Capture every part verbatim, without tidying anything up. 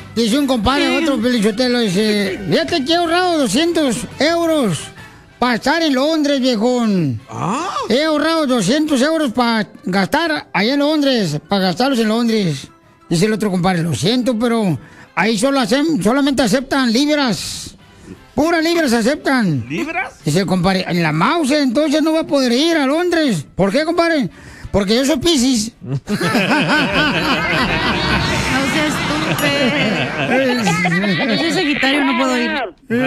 Dice un compadre, otro pelichotelo, dice, fíjate que he ahorrado doscientos euros para estar en Londres, viejón. ¿Ah? He ahorrado doscientos euros para gastar allá en Londres, para gastarlos en Londres. Dice el otro compadre, lo siento, pero ahí solo hacen, solamente aceptan libras. Puras libras aceptan. ¿Libras? Dice el compadre, en la mouse entonces no va a poder ir a Londres. ¿Por qué, compadre? Porque yo soy Piscis. No seas estúpido. Yo soy Sagitario, no puedo ir.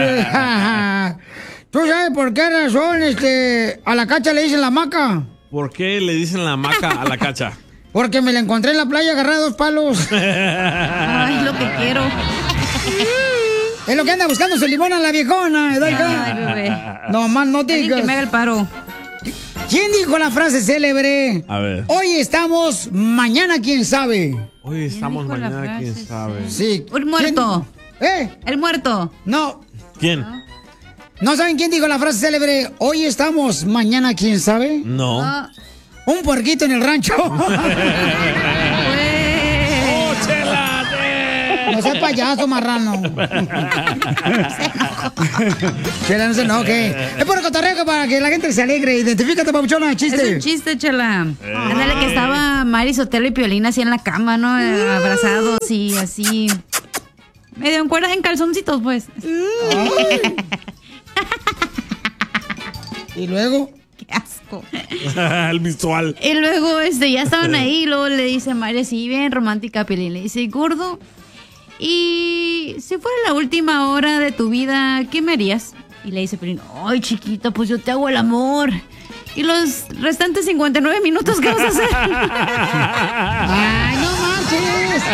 ¿Tú sabes por qué razón este, a la cacha le dicen la maca? ¿Por qué le dicen la maca a la cacha? Porque me la encontré en la playa agarrada a dos palos. Ay, lo que quiero. Es lo que anda buscando su limón a la viejona. Ay, bebé. No más no digas. Que me haga el paro. ¿Quién dijo la frase célebre? A ver. Hoy estamos, mañana quién sabe. Hoy estamos, mañana quién sabe. Sí. El muerto. ¿Quién? ¿Eh? El muerto. No. ¿Quién? ¿No saben quién dijo la frase célebre? Hoy estamos, mañana quién sabe. No. Ah. Un puerquito en el rancho. ¡Oh, chela! No seas payaso, marrano. Chela, no se enoje. Es por cotorreo para que la gente se alegre. Identifícate, papuchona, chiste. Es un chiste, chela. Eh. Ándale, que estaba Mari Sotelo y Piolín así en la cama, ¿no? Eh, abrazados y así. Medio en cuerda, en calzoncitos, pues. ¿Y luego? Qué asco. El visual. Y luego, este, ya estaban ahí, y luego le dice Mari así, bien romántica a Piolín. Le dice, gordo, y si fuera la última hora de tu vida, ¿qué me harías? Y le dice Piolín, ay, chiquita, pues yo te hago el amor. ¿Y los restantes cincuenta y nueve minutos qué vas a hacer? ¡Ay, no manches!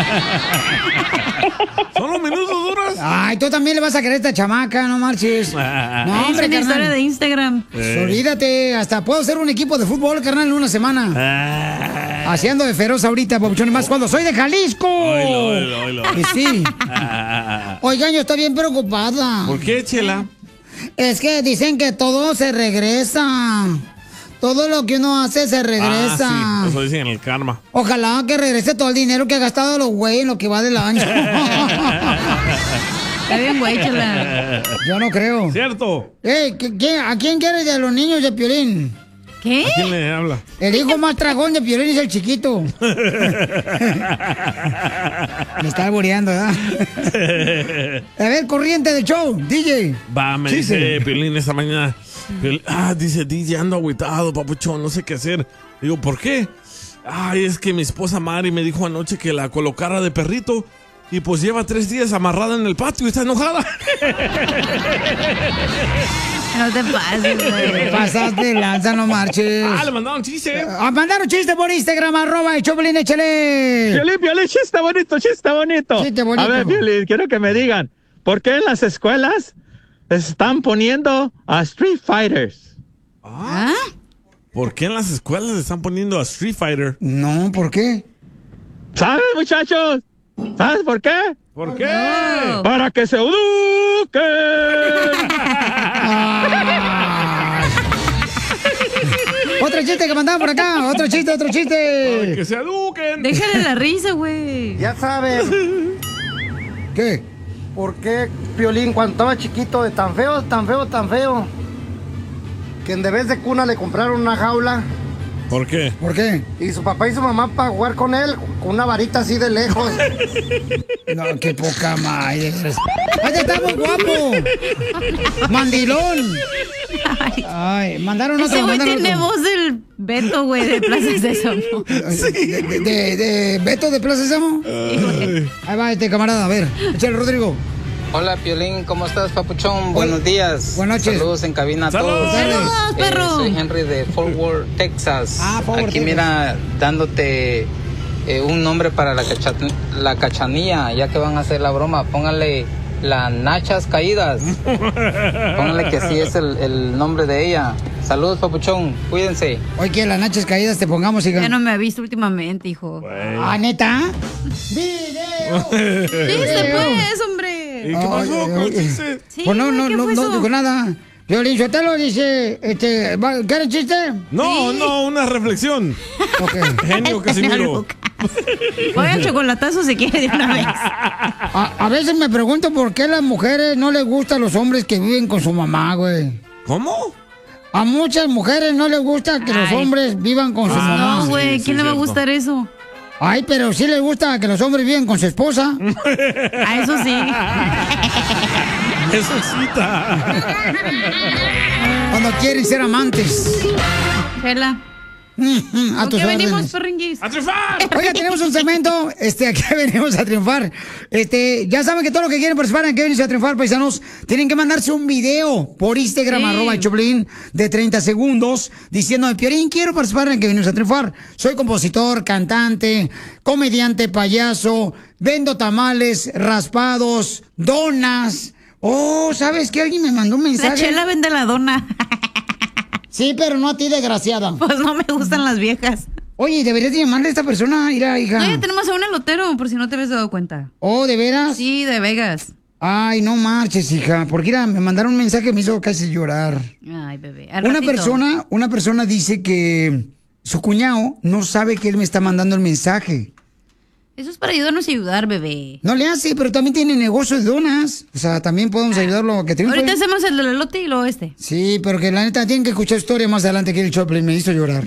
¿Solo minutos duros? Ay, tú también le vas a querer a esta chamaca, no marches. No, hombre, es una carnal. historia de Instagram. Eh. Olvídate, hasta puedo ser un equipo de fútbol, carnal, en una semana. Ah. Haciendo de feroz ahorita, papuchón, y más cuando soy de Jalisco. Oilo, oilo, oilo. Y sí. Oigan, yo estoy bien preocupada. ¿Por qué, chela? Es que dicen que todo se regresa. Todo lo que uno hace se regresa. Ah, sí, eso dicen en el karma. Ojalá que regrese todo el dinero que ha gastado los güeyes en lo que va del año. Está bien, güey, chela. Yo no creo. ¿Cierto? Ey, ¿qué, qué, ¿a quién quieres de los niños de Piolín? ¿Qué? ¿A quién le habla? El hijo más tragón de Piolín es el chiquito. Me está alboreando, ¿verdad? A ver, corriente del show, D J. Va, me Chiste. dice Piolín esta mañana. Piolín, ah, dice D J, ando agüitado, papuchón, no sé qué hacer. Digo, ¿por qué? Ay, es que mi esposa Mari me dijo anoche que la colocara de perrito. Y pues lleva tres días amarrada en el patio y está enojada. No te pases, güey. Pasaste lanza, no marches. Ah, le mandaron chiste. Ah, mandaron chiste por Instagram, arroba el Choplin, échale. Piolín, Piolín, chiste bonito, chiste bonito. Chiste bonito. A ver, Piolín, quiero que me digan, ¿por qué en las escuelas están poniendo a Street Fighters? ¿Ah? ¿Por qué en las escuelas le están poniendo a Street Fighter? No, ¿por qué? ¿Saben, muchachos? ¿Sabes por qué? ¿Por qué? No. Para que se eduquen. Otro chiste que mandaban por acá, otro chiste, otro chiste. Ay, que se eduquen. Déjale la risa, güey. Ya saben ¿Qué? por qué Piolín cuando estaba chiquito de tan feo, tan feo, tan feo, que en vez de cuna le compraron una jaula ¿Por qué? ¿Por qué? y su papá y su mamá para jugar con él con una varita así de lejos. No, qué poca madre. ¡Ay, está muy guapo! ¡Mandilón! Ay, Ay, mandaron ese otro, güey mandaron tiene otro. voz del Beto, güey, de Plaza Sésamo. De, de, de, de Beto de Plaza Sésamo. Ahí va este camarada, a ver. Échale, Rodrigo. Hola, Piolín, ¿cómo estás, papuchón? Buenos días. Buenas noches. Saludos en cabina a Saludos. todos. Saludos, Eh, perro. soy Henry de Fort Worth, Texas. Ah, Fort Worth, Aquí, Texas. mira, dándote eh, un nombre para la, cacha- la cachanilla, ya que van a hacer la broma. Póngale las nachas caídas. Póngale que sí es el, el nombre de ella. Saludos, papuchón. Cuídense. Hoy que las nachas caídas te pongamos, hija. Ya no me ha visto últimamente, hijo. Ah, ¿neta? ¡Video! Chiste, pues, hombre. ¿Y qué pasó Ay, con el ay, chiste? Sí, Pues no, no, ¿qué no, fue no eso? digo nada. Piolín Sotelo dice, este, ¿va- ¿quieres chiste? No, no, una reflexión. Ok. Genio Casimiro. Oiga, el chocolatazo se quiere de una vez. A, a veces me pregunto por qué a las mujeres no les gustan los hombres que viven con su mamá, güey. ¿Cómo? A muchas mujeres no les gusta que los Ay. hombres vivan con su Ah, mamá. No, güey, sí, ¿quién sí, le va a cierto. gustar eso? Ay, pero sí les gusta que los hombres viven con su esposa. A eso sí. Eso excita. Cuando quieren ser amantes. Chela. A ¿Con tus qué venimos, órdenes. perringuis? ¡A triunfar! Oiga, tenemos un segmento, este, aquí venimos a triunfar. Este, ya saben que todo lo que quieren participar en que venimos a triunfar, paisanos, tienen que mandarse un video por Instagram, Sí. arroba el Choplin, de treinta segundos, diciendo, Piolín, quiero participar en que venimos a triunfar. Soy compositor, cantante, comediante, payaso, vendo tamales, raspados, donas. Oh, ¿sabes qué? Alguien me mandó un La mensaje. chela vende la dona. Sí, pero no a ti, desgraciada. Pues no me gustan las viejas. Oye, deberías de llamarle a esta persona, mira, hija. No, ya tenemos a un elotero, por si no te habías dado cuenta. Oh, ¿de veras? Sí, de Vegas. Ay, no marches, hija, porque mira, me mandaron un mensaje que me hizo casi llorar. Ay, bebé. Al Una ratito. persona, una persona dice que su cuñado no sabe que él me está mandando el mensaje. Eso es para ayudarnos a ayudar, bebé. No le hace, pero también tiene negocio de donas. O sea, también podemos ayudarlo a que triunfe. Ahorita hacemos el del elote y luego este. Sí, pero que la neta tienen que escuchar historia más adelante que el Choplin me hizo llorar.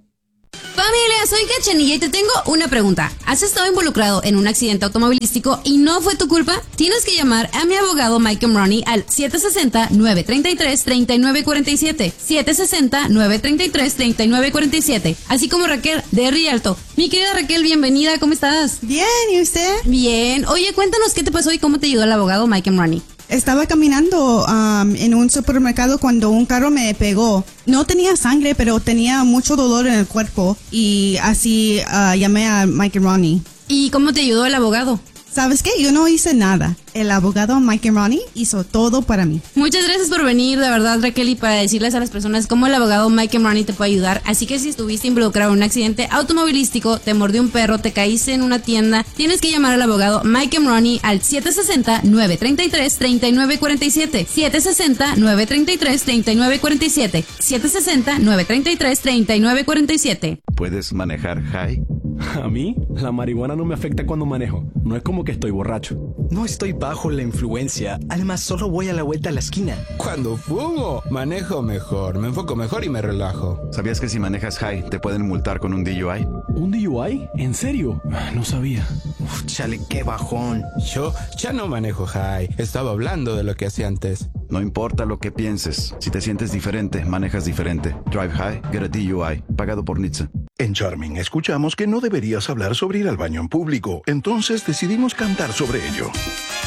Familia, soy Cachanilla y te tengo una pregunta. ¿Has estado involucrado en un accidente automovilístico y no fue tu culpa? Tienes que llamar a mi abogado Mike Romney al siete seis cero, nueve tres tres, tres nueve cuatro siete, siete seis cero, nueve tres tres, tres nueve cuatro siete, así como Raquel de Rialto. Mi querida Raquel, bienvenida, ¿cómo estás? Bien, ¿y usted? Bien. Oye, cuéntanos qué te pasó y cómo te ayudó el abogado Mike Romney. Estaba caminando um, en un supermercado cuando un carro me pegó. No tenía sangre, pero tenía mucho dolor en el cuerpo y así uh, llamé a Mike Ronnie. ¿Y cómo te ayudó el abogado? ¿Sabes qué? Yo no hice nada. El abogado Mike Ronnie hizo todo para mí. Muchas gracias por venir, de verdad, Raquel, y para decirles a las personas cómo el abogado Mike Romney te puede ayudar. Así que si estuviste involucrado en un accidente automovilístico, te mordió un perro, te caíste en una tienda, tienes que llamar al abogado Mike Romney al siete seis cero, nueve tres tres, tres nueve cuatro siete, siete seis cero, nueve tres tres, tres nueve cuatro siete, siete seis cero, nueve tres tres, tres nueve cuatro siete. ¿Puedes manejar high? A mí, la marihuana no me afecta cuando manejo. No es como que estoy borracho. No estoy bajo la influencia. Además, solo voy a la vuelta a la esquina. Cuando fumo, manejo mejor, me enfoco mejor y me relajo. ¿Sabías que si manejas high te pueden multar con un D U I? ¿Un D U I? ¿En serio? No sabía. Uf, chale, qué bajón. Yo ya no manejo high. Estaba hablando de lo que hacía antes. No importa lo que pienses. Si te sientes diferente, manejas diferente. Drive high, get a D U I. Pagado por N H T S A. En Charming escuchamos que no deberías hablar sobre ir al baño en público, entonces decidimos cantar sobre ello.